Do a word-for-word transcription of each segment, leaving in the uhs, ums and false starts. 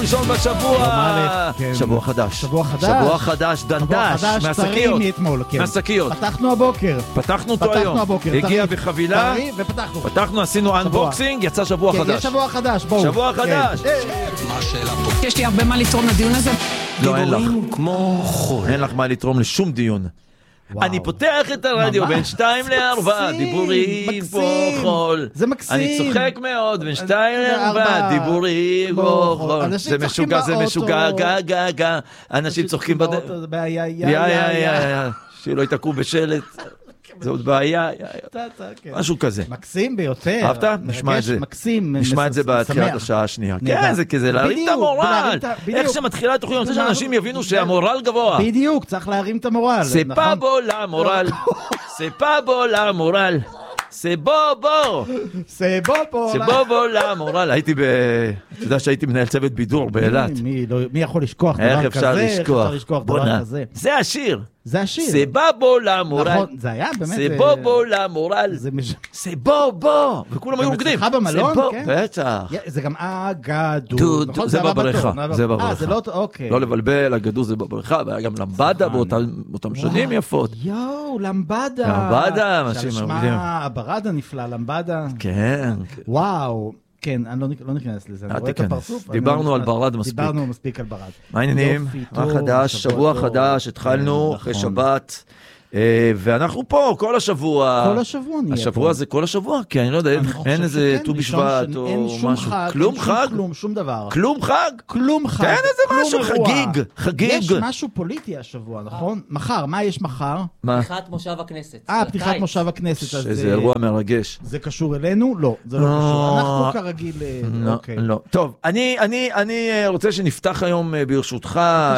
ראשון בשבוע, שבוע חדש, שבוע חדש, שבוע חדש, דנדש, מהשקיות, מהשקיות. פתחנו הבוקר, פתחנו אותו היום, הגיע בחבילה, ופתחנו, פתחנו, עשינו אנבוקסינג, יצא שבוע חדש. יש שבוע חדש, בואו. שבוע חדש. יש לי הרבה מה לתרום לדיון הזה. לא, אין לך. אין לך מה לתרום לשום דיון. אני פותח את הרדיו בין שתיים לארבע, דיבורים פה חול. זה מקסים. אני צוחק מאוד, בין שתיים לארבע, דיבורים פה חול. זה משוגע, זה משוגע, גה, גה, גה. אנשים צוחקים בדרך. בעיה, יא, יא, יא, יא. שלא יתקעו בשלט. זה עוד בעיה, משהו כזה. מקסים ביותר. אהבת? נשמע את זה. מקסים. נשמע את זה בתחילת השעה השנייה. כן, זה כזה להרים את המורל. איך שמתחילה התוכנית, אני רוצה שאנשים יבינו שהמורל גבוה. בדיוק, צריך להרים את המורל. ספה בו למורל. ספה בו למורל. סבו בו. סבו בו. סבו בו למורל. הייתי ב... אתה יודע שהייתי מנהל צוות בידור באילת. מי יכול לשכוח דבר כזה? איך אפשר לשכוח? דבר כזה? זה השיר. זה השיר. סבבו למורל. נכון, זה היה באמת... סבבו למורל. סבבו. וכולם היו רוקדים. אצלך במלון, כן? בטח. זה גם אגדו. זה בבריכה. זה בבריכה. אה, זה לא... אוקיי. לא לבלבל, אגדו זה בבריכה, והיה גם למבדה באותם שנים יפות. יואו, למבדה. למבדה, אנשים מרוקדים. הברד הנפלא, למבדה. כן. וואו. כן, אני לא נכנס לזה. אני רואה את הפרצוף. דיברנו על ברד מספיק. דיברנו מספיק על ברד. מה העניינים? מה חדש? שבוע חדש, התחלנו אחרי שבת. ואנחנו פה כל השבוע. כל השבוע נהיה פה. השבוע זה כל השבוע, כי אני לא יודע, אין איזה ט"ו בשבט או משהו. כלום חג? כלום, שום דבר. כלום חג? כלום חג. אין איזה משהו, חגיג, חגיג. יש משהו פוליטי השבוע, נכון? מחר, מה יש מחר? פתיחת מושב הכנסת. אה, פתיחת מושב הכנסת. שזה אירוע מרגש. זה קשור אלינו? לא, זה לא קשור. אנחנו כרגיל... לא. טוב, אני רוצה שנפתח היום ברשותך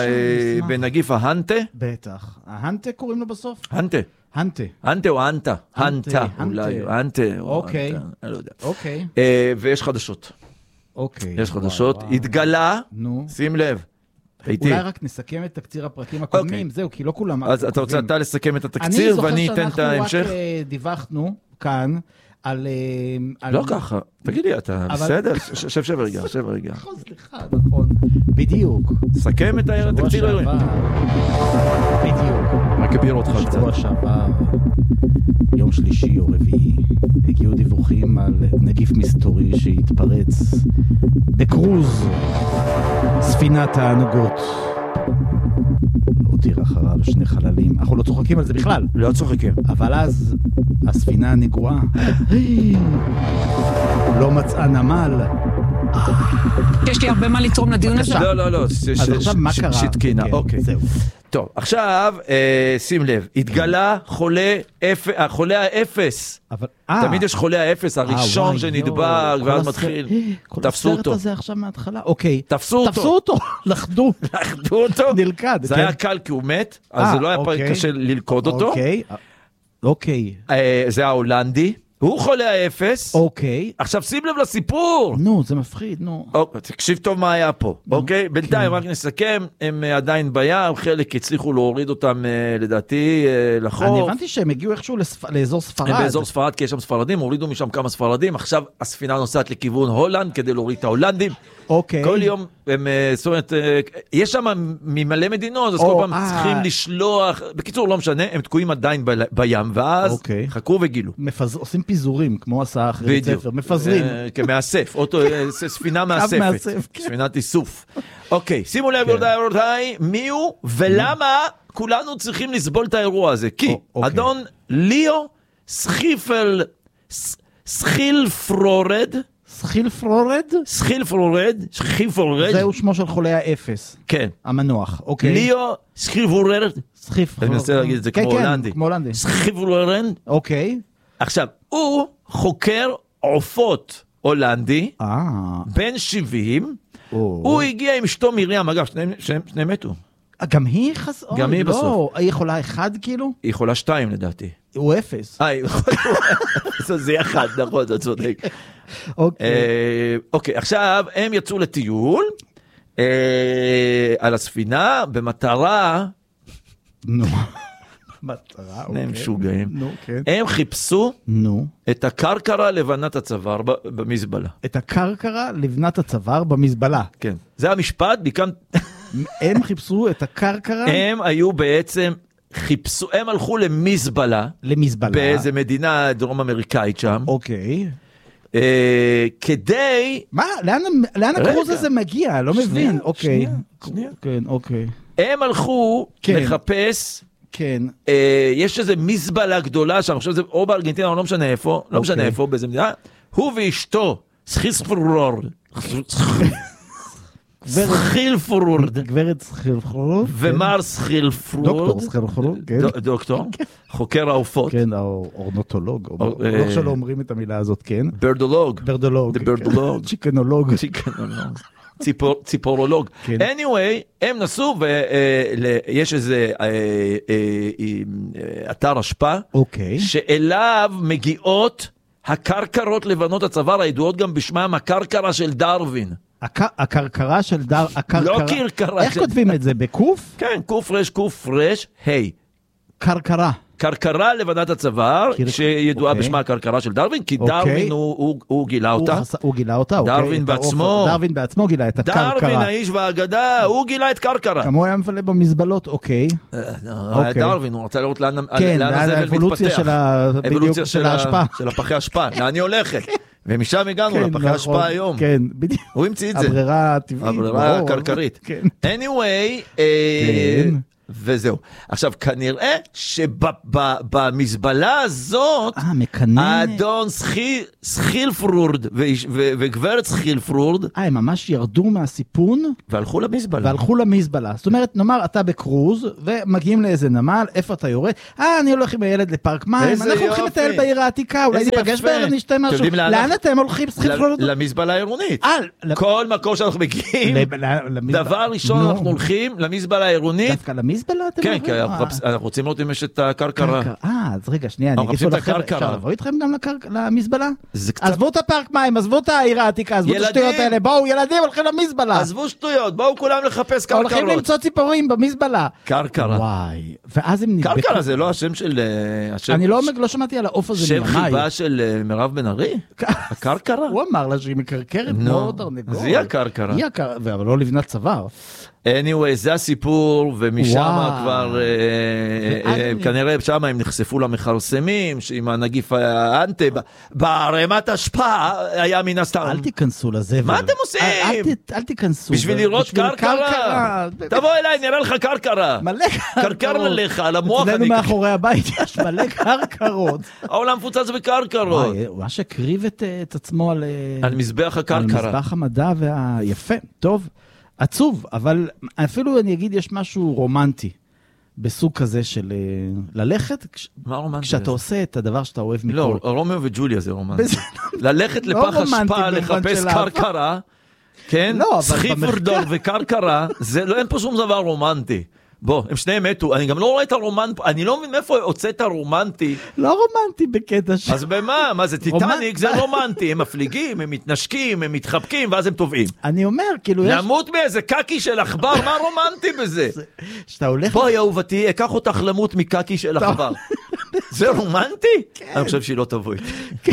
בנגיף ההנטה. בטח. ההנטה קוראים לו בסוף? הנטה. הנטה. הנטה או הנטה? הנטה, אולי. הנטה. אוקיי. אני לא יודע. אוקיי. ויש חדשות. אוקיי. יש חדשות. התגלה, שים לב. אולי רק נסכם את תקציר הפרקים הקודמים, זהו, כי לא כולם... אז אתה רוצה אתה לסכם את התקציר ואני אתן את ההמשך? אני זוכר שאנחנו רק דיווחנו כאן על... לא ככה. תגיד לי, אתה בסדר? שב שב רגע, שב רגע. נכון, סליחה, נכון. בדיוק. סכם את התקציר האירועים. בדיוק. רק אביר אותך קצת. שבוע שעבר, יום שלישי או רביעי, הגיעו דיווחים על נגיף מסתורי שהתפרץ בקרוז ספינת הענוגות. הותיר אחריו שני חללים. אנחנו לא צוחקים על זה בכלל. לא צוחקים. אבל אז הספינה הנגועה לא מצאה נמל. יש לי הרבה מה לתרום לדיון הזה. לא, לא, לא. אז עכשיו מה קרה? שתקינה, אוקיי. זהו. טוב, עכשיו, שים לב, התגלה חולה האפס. תמיד יש חולה האפס, הראשון שנדבק, ואז מתחיל. תפסו אותו. כל הסרט הזה עכשיו מההתחלה? אוקיי. תפסו אותו. תפסו אותו. לחדו. לחדו אותו. נלכד. זה היה קל כי הוא מת, אז זה לא היה קשה ללכוד אותו. אוקיי. אוקיי. זה ההולנדי. הוא חולה האפס. אוקיי. עכשיו שים לב לסיפור. נו, זה מפחיד, נו. תקשיב טוב מה היה פה, אוקיי? בינתיים רק נסכם, הם עדיין בים, חלק הצליחו להוריד אותם לדעתי לחוף. אני הבנתי שהם הגיעו איכשהו לאזור ספרד. הם באזור ספרד, כי יש שם ספרדים, הורידו משם כמה ספרדים, עכשיו הספינה נוסעת לכיוון הולנד כדי להוריד את ההולנדים. אוקיי. כל יום, הם, זאת אומרת, יש שם ממלא מדינות, אז כל פעם צריכים לשלוח, בקיצור לא משנה, הם תקועים עדיין בים, ואז חכו וגילו. עושים פיזורים, כמו עשה אחרי ספר, מפזרים. כמאסף, ספינה מאספת, ספינת איסוף. אוקיי, שימו לב יורדאי, מי הוא ולמה כולנו צריכים לסבול את האירוע הזה? כי אדון ליאו סחיפל, סחילפרורד, סחילפרורד? סחילפרורד, סחילפרורד. זהו שמו של חולה האפס. כן. המנוח, אוקיי. ליאו סחילפרורד. סחילפרורד. אני מנסה להגיד את זה כמו הולנדי. כן, כמו הולנדי. סחילפרורד. אוקיי. עכשיו, הוא חוקר עופות הולנדי, בן שבעים, הוא הגיע עם אשתו מרים, אגב, שני מתו. גם היא חס... גם היא בסוף. לא, היא יכולה אחד כאילו? היא יכולה שתיים לדעתי. הוא אפס. אה, היא יכולה... זה אחד, נכון, אתה צודק. אוקיי, עכשיו הם יצאו לטיול על הספינה במטרה... נו. מטרה, שני משוגעים. נו, כן. הם חיפשו נו. את הקרקרה לבנת הצוואר במזבלה. את הקרקרה לבנת הצוואר במזבלה. כן. זה המשפט, מכאן... הם חיפשו את הקרקרה? הם היו בעצם, חיפשו, הם הלכו למזבלה. למזבלה. באיזה מדינה דרום אמריקאית שם. אוקיי. אה, כדי... מה? לאן, לאן הקרוז הזה מגיע? לא מבין. אוקיי. שנייה, שנייה. כן, אוקיי. הם הלכו כן. לחפש... כן. אה, יש איזה מזבלה גדולה שאני חושב שזה או בארגנטינה או לא משנה איפה, לא משנה איפה, באיזה מדינה. הוא ואשתו, סחיספרור. סחילפרוד. גברת סחילפרוד. ומר סחילפרוד. דוקטור סחילפרוד, כן. דוקטור, חוקר העופות. כן, האורנוטולוג. לא שלא אומרים את המילה הזאת, כן. ברדולוג. ברדולוג. ברדולוג. צ'יקנולוג. צ'יקנולוג. ציפורולוג. כן. anyway, הם נסו ויש איזה אתר אשפה, שאליו מגיעות הקרקרות לבנות הצוואר, הידועות גם בשמם הקרקרה של דרווין. הקרקרה של דר... לא קרקרה. איך כותבים את זה? בקוף? כן, קוף רש, קוף רש, היי. קרקרה. קרקרה לבנת הצוואר, שידועה בשמה הקרקרה של דרווין, כי דרווין הוא גילה אותה. הוא גילה אותה, דרווין בעצמו. דרווין בעצמו גילה את הקרקרה. דרווין, האיש והאגדה, הוא גילה את קרקרה. כמו היה מפלא במזבלות, אוקיי. דרווין, הוא רצה לראות לאן האבולוציה של ההשפעה. של הפחי השפעה, לאן היא הולכת. ומשם הגענו לפחי השפעה היום. כן, בדיוק. הוא המציא את זה. הברירה הטבעית. הברירה הקרקרית. anyway, וזהו. עכשיו, כנראה שבמזבלה הזאת, האדון סחילפרוד וגברת סחילפרוד, אה, הם ממש ירדו מהסיפון, והלכו למזבלה. והלכו למזבלה. זאת אומרת, נאמר, אתה בקרוז, ומגיעים לאיזה נמל, איפה אתה יורד? אה, אני הולך עם הילד לפארק מים, אנחנו הולכים לטייל בעיר העתיקה, אולי ניפגש בערב, נשתה משהו. לאן אתם הולכים, סחילפרוד? למזבלה העירונית. כל מקום שאנחנו מגיעים, דבר ראשון אנחנו הולכים למזבלה העירונית. דווקא למזבלה? כן, כי אנחנו רוצים לראות אם יש את הקרקרה. אה, אז רגע, שנייה, אני אגיד פה לחבר'ה, אפשר לבוא איתכם גם למזבלה? עזבו את הפארק מים, עזבו את העיר העתיקה, עזבו את השטויות האלה, בואו ילדים, הולכים למזבלה. עזבו שטויות, בואו כולם לחפש קרקרות. הולכים למצוא ציפורים במזבלה. קרקרה. וואי, ואז הם נדבקו. קרקרה זה לא השם של... אני לא שמעתי על העוף הזה שם חיבה של מירב בן ארי? הקרקרה? הוא אמר לה שהיא מקרקרת כמו תרנגול. אז היא הקרקרה. אבל לא לבנת צוואר. anyway, זה הסיפור, ומשם כבר, כנראה שם הם נחשפו למחרסמים, עם הנגיף האנטה, בערימת השפעה היה מן הסתם. אל תיכנסו לזה. מה אתם עושים? אל תיכנסו. בשביל לראות קרקרה. תבוא אליי, נראה לך קרקרה. מלא קרקרות. קרקר לך, על המוח. אצלנו מאחורי הבית יש מלא קרקרות. העולם מפוצץ בקרקרות. הוא ממש הקריב את עצמו על... על מזבח הקרקרה. על מזבח המדע והיפה. טוב. עצוב, אבל אפילו אני אגיד יש משהו רומנטי בסוג כזה של ללכת, מה רומנטי? כשאתה עושה את הדבר שאתה אוהב מכל. לא, רומאו וג'וליה זה רומנטי. ללכת לפח השפעה, לחפש קרקרה, כן? סחיפרדור וקרקרה, אין פה שום דבר רומנטי. בוא, הם שניהם מתו, אני גם לא רואה את הרומנטי, אני לא מבין מאיפה הוצאת הרומנטי. לא רומנטי בקטע ש... אז במה? מה זה טיטניק? זה רומנטי, הם מפליגים, הם מתנשקים, הם מתחבקים, ואז הם טובעים. אני אומר, כאילו יש... למות מאיזה קקי של עכבר, מה רומנטי בזה? שאתה הולך... בואי אהובתי, אקח אותך למות מקקי של עכבר. זה רומנטי? אני חושב שהיא לא תבוא איתי.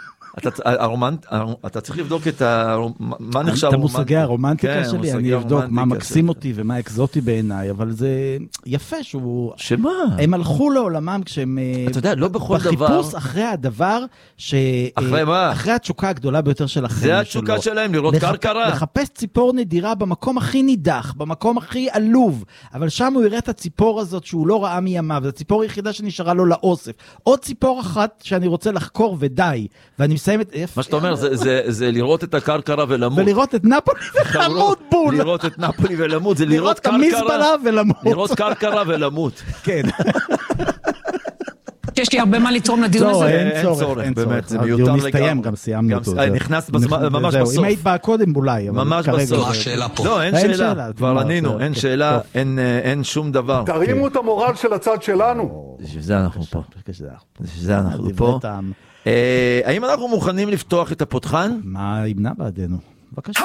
אתה צריך לבדוק את מה נחשב רומנטי. את המושגי הרומנטיקה שלי, אני אבדוק מה מקסים אותי ומה אקזוטי בעיניי, אבל זה יפה שהוא... שמה? הם הלכו לעולמם כשהם... אתה יודע, לא בכל דבר... בחיפוש אחרי הדבר ש... אחרי מה? אחרי התשוקה הגדולה ביותר של החיים שלו. זה התשוקה שלהם, לראות קרקרה. לחפש ציפור נדירה במקום הכי נידח, במקום הכי עלוב, אבל שם הוא יראה את הציפור הזאת שהוא לא ראה מימיו, זו הציפור היחידה שנשארה לו לאוסף. עוד ציפור אחת שאני רוצה לחקור ודי, ואני מסיים את... מה שאתה אומר, זה, זה, זה לראות את הקרקרה ולמות. ולראות את נפולי ולמות בול. לראות את נפולי ולמות, זה לראות קרקרה. לראות את המזבלה ולמות. לראות קרקרה ולמות. כן. יש לי הרבה מה לתרום לדיון הזה. אין צורך, באמת, זה מיותר לגמרי. הדיון מסתיים, גם סיימנו אותו. נכנס ממש בסוף. אם היית בא קודם אולי. ממש בסוף. לא, אין שאלה. כבר ענינו, אין שאלה, אין שום דבר. תרימו את המורל של הצד שלנו. בשביל זה אנחנו פה. בשביל זה אנחנו פה. האם אנחנו מוכנים לפתוח את הפותחן? מה ימנע בעדינו? בבקשה.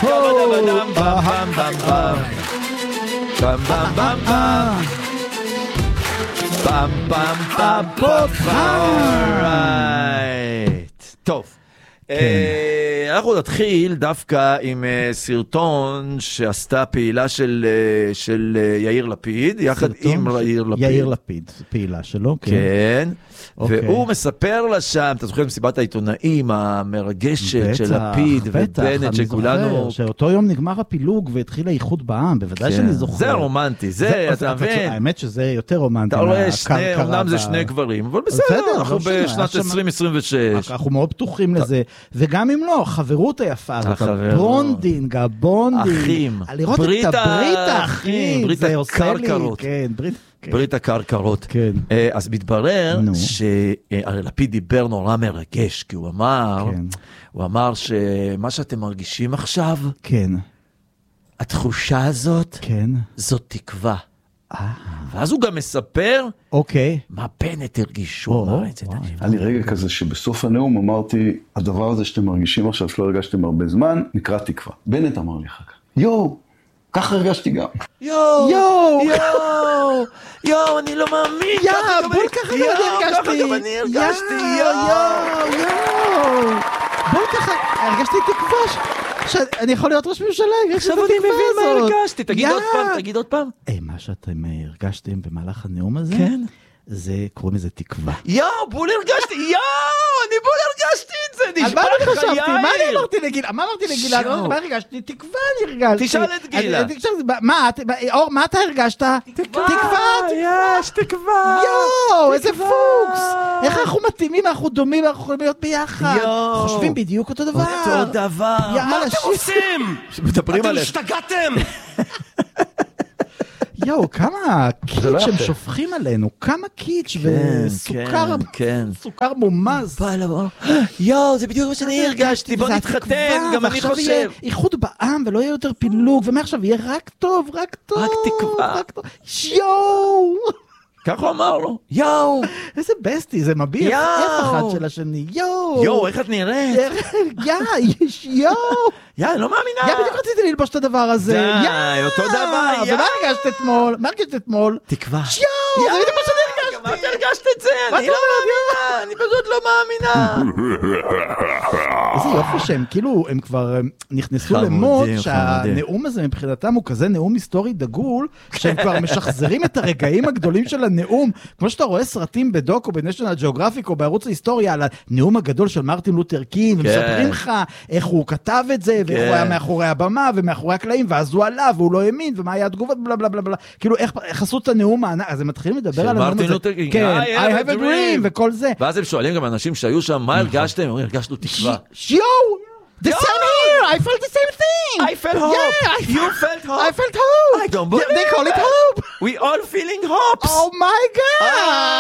הפותחן! פעם פעם פעם פודקאסט. טוב. אנחנו נתחיל דווקא עם סרטון שעשתה פעילה של יאיר לפיד, יחד עם יאיר לפיד. יאיר לפיד, פעילה שלו, כן. והוא מספר לה שם, אתה זוכר מסיבת העיתונאים המרגשת של לפיד ובנט שכולנו... שאותו יום נגמר הפילוג והתחיל האיחוד בעם, בוודאי שאני זוכר. זה רומנטי, זה, אתה מבין? האמת שזה יותר רומנטי. אתה רואה, אומנם זה שני גברים, אבל בסדר, אנחנו בשנת עשרים עשרים ושש. אנחנו מאוד פתוחים לזה, וגם אם לא, החברות היפה הזאת, הבונדינג, הבונדינג. אחים. לראות את הברית האחים. ברית הקרקרות. כן, ברית... ברית הקרקרות. כן. אז מתברר שהרי לפיד דיבר נורא מרגש, כי הוא אמר, הוא אמר שמה שאתם מרגישים עכשיו, כן. התחושה הזאת, כן. זאת תקווה. ואז הוא גם מספר, אוקיי. מה בנט הרגישו. היה לי רגע כזה שבסוף הנאום אמרתי, הדבר הזה שאתם מרגישים עכשיו, שלא הרגשתם הרבה זמן, נקרא תקווה. בנט אמר לי אחר כך, יואו, ככה הרגשתי גם. יואו, יואו, יואו, יואו, אני לא מאמין. יואו, בול ככה גם אני הרגשתי. ככה גם אני הרגשתי, יואו, יואו. בול ככה, הרגשתי תקווה. אני יכול להיות ראש ממשלה, עכשיו אני מבין מה הרגשתי. תגיד עוד פעם, תגיד עוד פעם. מה שאתם הרגשתם במהלך הנאום הזה, כן. זה, קוראים לזה תקווה. יואו, בול הרגשתי, יואו, אני בול הרגשתי את זה, נשמע לך יאיר. מה אני אמרתי לגילה? מה אמרתי לגילה? מה הרגשתי? תקווה אני הרגשתי. תשאל את גילה. מה, אור, מה אתה הרגשת? תקווה. יש, תקווה. יואו, איזה פוקס. איך אנחנו מתאימים, אנחנו דומים, אנחנו יכולים להיות ביחד. יואו. חושבים בדיוק אותו דבר. אותו דבר. מה אתם עושים? מדברים עליך. אתם השתגעתם. יואו, כמה קיץ' הם שופכים עלינו, כמה קיץ' וסוכר סוכר מומז. יואו, זה בדיוק מה שאני הרגשתי, בוא נתחתן, גם אני חושב. יהיה איחוד בעם ולא יהיה יותר פילוג, ומעכשיו יהיה רק טוב, רק טוב. רק תקווה. יואו. ככה הוא אמר לו, יואו. איזה בסטי, זה מביע איך אחד של השני, יואו. יואו, איך את נראית? יואו, יואו. יואו, לא מאמינה. יואו, בדיוק רציתי ללבוש את הדבר הזה. די, אותו דבר, יואו. ומה הרגשת אתמול? מה הרגשת אתמול? תקווה. יואו, זה בדיוק מה שאני הרגשתי. מה אתה הרגשת את זה? אני לא מאמינה, אני פשוט לא מאמינה. איזה יופי שהם, כאילו, הם כבר נכנסו למוד שהנאום הזה מבחינתם הוא כזה נאום היסטורי דגול, שהם כבר משחזרים את הרגעים הגדולים של הנאום, כמו שאתה רואה סרטים בדוק או בנשיונל ג'אוגרפיק או בערוץ ההיסטוריה על הנאום הגדול של מרטין לותר קינג, ומספרים לך איך הוא כתב את זה, ואיך הוא היה מאחורי הבמה ומאחורי הקלעים, ואז הוא עלה והוא לא האמין, ומה היה התגובות, בלה בלה בלה בלה, כאילו איך עשו את הנאום הענק, אז הם מתחילים לדבר על הנאום הזה, כן, I have a dream וכל זה. ואז הם שואלים גם אנשים שהיו שם, מה הרגשתם? הם אומרים, הרגשנו תקווה. יואו! The same here! I felt the same thing! I felt hope! Yeah, you felt hope! I felt hope! I don't believe They call it hope! We all feeling hopes! Oh my God!